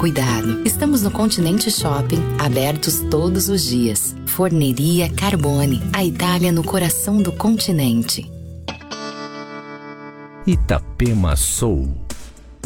cuidado. Estamos no Continente Shopping, abertos todos os dias. Forneria Carbone, a Itália no coração do continente. Itapema Soul.